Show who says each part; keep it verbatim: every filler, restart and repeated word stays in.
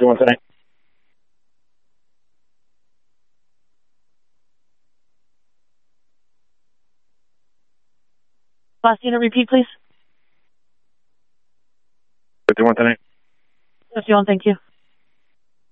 Speaker 1: fifty-one tonight.
Speaker 2: Last unit, repeat, please.
Speaker 1: fifty-one tonight.
Speaker 2: fifty-one, thank you.